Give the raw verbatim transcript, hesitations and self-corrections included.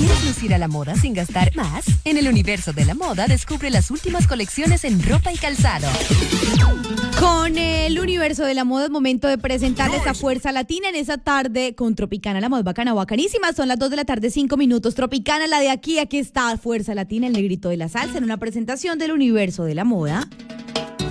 ¿Quieres lucir a la moda sin gastar más? En el universo de la moda descubre las últimas colecciones en ropa y calzado. Con el universo de la moda es momento de presentarles a Fuerza Latina en esa tarde con Tropicana, la más bacana, bacanísima. Son las dos de la tarde, cinco minutos. Tropicana, la de aquí, aquí está Fuerza Latina, el negrito de la salsa, en una presentación del universo de la moda.